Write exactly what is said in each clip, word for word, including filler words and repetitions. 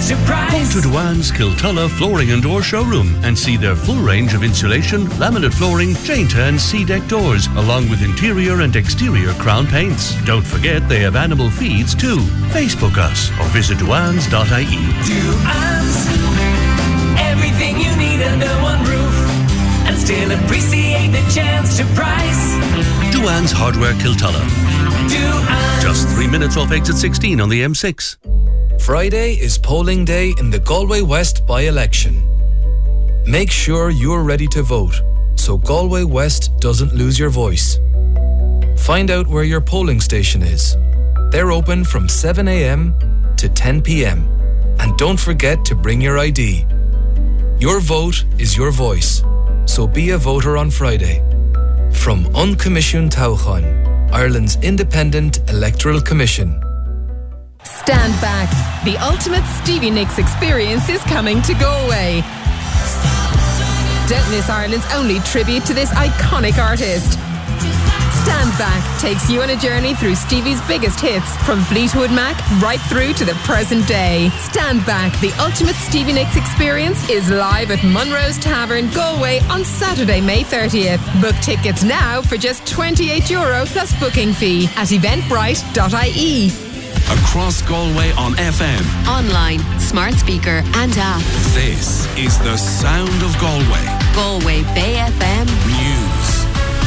chance to price. Go to Dewan's Kiltulla Flooring and Door Showroom and see their full range of insulation, laminate flooring, Jainta and C-deck doors, along with interior and exterior crown paints. Don't forget they have animal feeds too. Facebook us or visit dewans dot I E. Dewan's, everything you need under one roof, and still appreciate the chance to price. Dewan's Hardware Kiltulla. Dewan's. Just three minutes off exit sixteen on the M six. Friday is polling day in the Galway West by-election. Make sure you're ready to vote so Galway West doesn't lose your voice. Find out where your polling station is. They're open from seven a.m. to ten p.m. And don't forget to bring your I D. Your vote is your voice, so be a voter on Friday. From Uncommissioned Tauchan, Ireland's independent electoral commission. Stand back. The ultimate Stevie Nicks experience is coming to Galway. Don't miss Ireland's only tribute to this iconic artist. Stand Back takes you on a journey through Stevie's biggest hits, from Fleetwood Mac right through to the present day. Stand Back, the ultimate Stevie Nicks experience, is live at Munro's Tavern, Galway on Saturday, May thirtieth. Book tickets now for just twenty-eight euro plus booking fee at eventbrite dot I E. Across Galway on F M, online, smart speaker and app. This is the sound of Galway. Galway Bay F M News.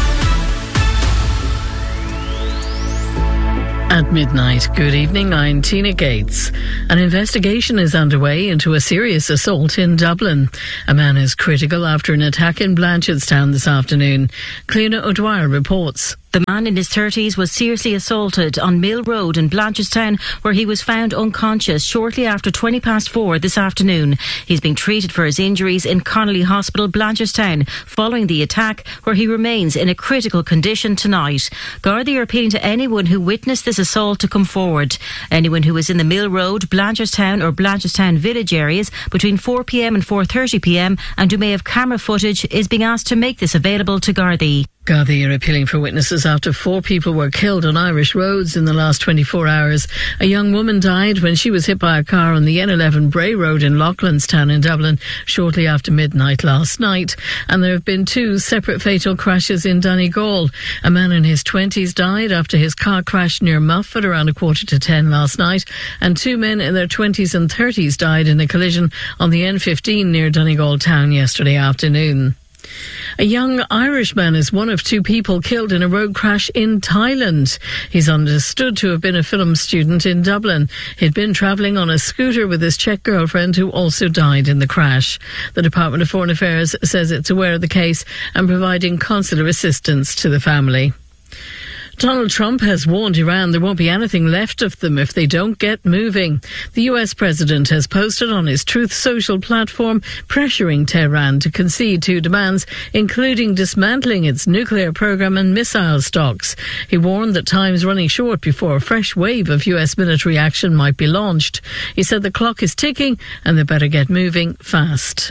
At midnight, good evening, I'm Tina Gates. An investigation is underway into a serious assault in Dublin. A man is critical after an attack in Blanchardstown this afternoon. Cliona O'Dwyer reports. The man in his thirties was seriously assaulted on Mill Road in Blanchardstown, where he was found unconscious shortly after twenty past four this afternoon. He's being treated for his injuries in Connolly Hospital, Blanchardstown, following the attack, where he remains in a critical condition tonight. Gardaí are appealing to anyone who witnessed this assault to come forward. Anyone who is in the Mill Road, Blanchardstown or Blanchardstown village areas between four p.m. and four thirty p.m. and who may have camera footage is being asked to make this available to Gardaí. Gardaí are appealing for witnesses after four people were killed on Irish roads in the last twenty-four hours. A young woman died when she was hit by a car on the N eleven Bray Road in Loughlinstown in Dublin shortly after midnight last night. And there have been two separate fatal crashes in Donegal. A man in his twenties died after his car crashed near Muff at around a quarter to ten last night, and two men in their twenties and thirties died in a collision on the N fifteen near Donegal town yesterday afternoon. A young Irishman is one of two people killed in a road crash in Thailand. He's understood to have been a film student in Dublin. He'd been travelling on a scooter with his Czech girlfriend, who also died in the crash. The Department of Foreign Affairs says it's aware of the case and providing consular assistance to the family. Donald Trump has warned Iran there won't be anything left of them if they don't get moving. The U S president has posted on his Truth Social platform pressuring Tehran to concede to demands, including dismantling its nuclear program and missile stocks. He warned that time's running short before a fresh wave of U S military action might be launched. He said the clock is ticking and they better get moving fast.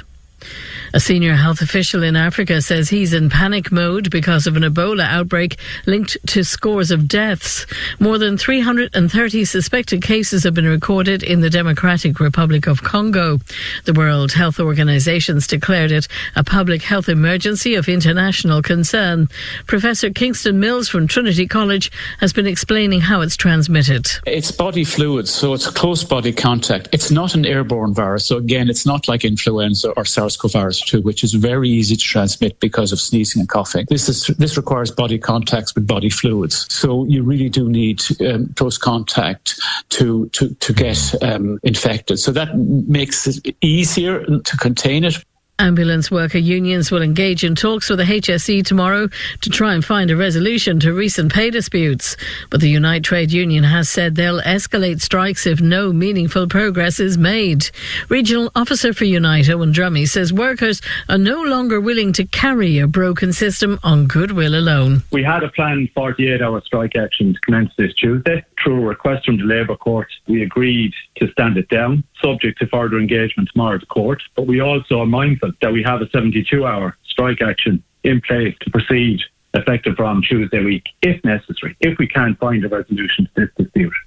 A senior health official in Africa says he's in panic mode because of an Ebola outbreak linked to scores of deaths. More than three hundred thirty suspected cases have been recorded in the Democratic Republic of Congo. The World Health Organization's declared it a public health emergency of international concern. Professor Kingston Mills from Trinity College has been explaining how it's transmitted. It's body fluids, so it's close body contact. It's not an airborne virus, so again, it's not like influenza or SARS-CoV two, which is very easy to transmit because of sneezing and coughing. This is this requires body contacts with body fluids. So you really do need um, close contact to to to get um, infected. So that makes it easier to contain it. Ambulance worker unions will engage in talks with the H S E tomorrow to try and find a resolution to recent pay disputes. But the Unite Trade Union has said they'll escalate strikes if no meaningful progress is made. Regional Officer for Unite, Owen Drummy, says workers are no longer willing to carry a broken system on goodwill alone. We had a planned forty-eight hour strike action to commence this Tuesday. Through a request from the Labour Court, we agreed to stand it down, subject to further engagement tomorrow at the court. But we also are mindful that we have a seventy-two hour strike action in place to proceed effective from Tuesday week, if necessary, if we can't find a resolution to this dispute.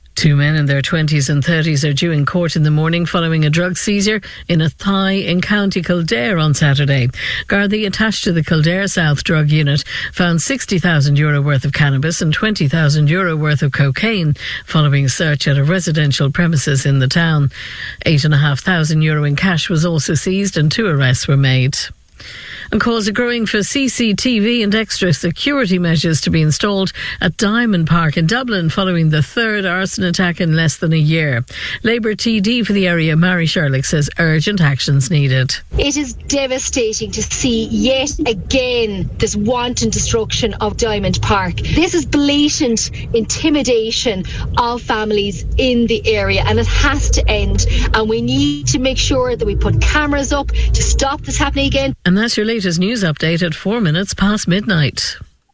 Two men in their twenties and thirties are due in court in the morning following a drug seizure in a thigh in County Kildare on Saturday. Gardaí attached to the Kildare South drug unit found sixty thousand euro worth of cannabis and twenty thousand euro worth of cocaine following a search at a residential premises in the town. eight thousand five hundred euro in cash was also seized and two arrests were made. And calls are growing for C C T V and extra security measures to be installed at Diamond Park in Dublin following the third arson attack in less than a year. Labour T D for the area, Mary Sherlock, says urgent actions needed. It is devastating to see yet again this wanton destruction of Diamond Park. This is blatant intimidation of families in the area, and it has to end, and we need to make sure that we put cameras up to stop this happening again. And that's your latest news update at four minutes past midnight.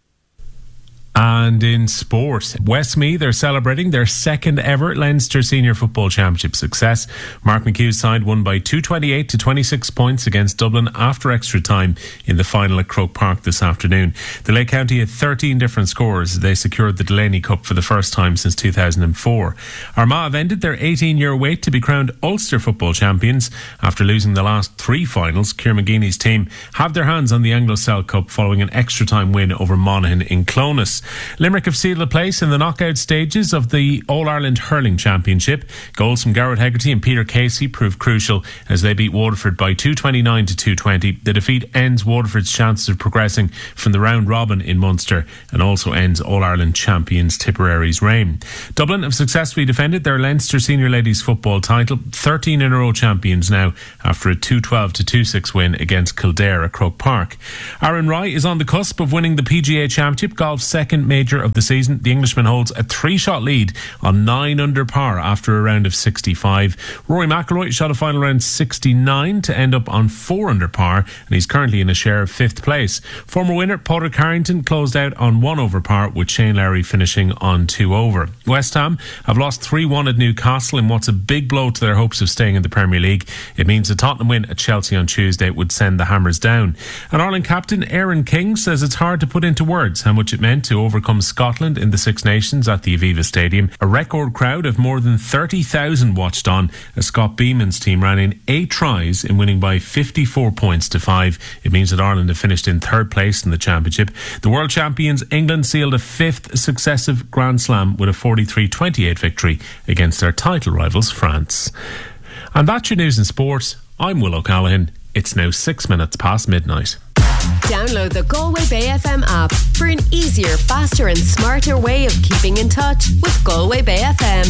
And in sport, Westmeath are celebrating their second ever Leinster Senior Football Championship success. Mark McHugh's side won by two twenty-eight to twenty-six points against Dublin after extra time in the final at Croke Park this afternoon. The Lake County had thirteen different scores. They secured the Delaney Cup for the first time since two thousand four. Armagh have ended their eighteen-year wait to be crowned Ulster Football Champions. After losing the last three finals, Kieran McGeeney's team have their hands on the Anglo-Cell Cup following an extra time win over Monaghan in Clones. Limerick have sealed a place in the knockout stages of the All-Ireland Hurling Championship. Goals from Garrett Hegarty and Peter Casey proved crucial as they beat Waterford by two twenty-nine to two twenty. The defeat ends Waterford's chances of progressing from the round robin in Munster and also ends All-Ireland champions Tipperary's reign. Dublin have successfully defended their Leinster Senior Ladies Football title, thirteen in a row champions now after a two twelve to two six win against Kildare at Croke Park. Aaron Rye is on the cusp of winning the P G A Championship, golf's second major of the season. The Englishman holds a three-shot lead on nine under par after a round of sixty-five. Rory McIlroy shot a final round sixty-nine to end up on four under par, and he's currently in a share of fifth place. Former winner Padraig Carrington closed out on one over par, with Shane Lowry finishing on two over. West Ham have lost three one at Newcastle in what's a big blow to their hopes of staying in the Premier League. It means a Tottenham win at Chelsea on Tuesday would send the Hammers down. And Ireland captain Aaron King says it's hard to put into words how much it meant to overcome Scotland in the Six Nations at the Aviva Stadium. A record crowd of more than thirty thousand watched on as Scott Beeman's team ran in eight tries in winning by fifty-four points to five. It means that Ireland have finished in third place in the championship. The world champions England sealed a fifth successive Grand Slam with a forty-three twenty-eight victory against their title rivals France. And that's your news in sport. I'm Will O'Callaghan. It's now six minutes past midnight. Download the Galway Bay F M app for an easier, faster and smarter way of keeping in touch with Galway Bay F M.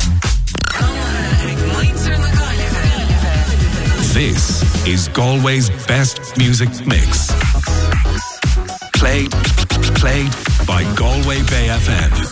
This is Galway's best music mix. Played, played by Galway Bay F M.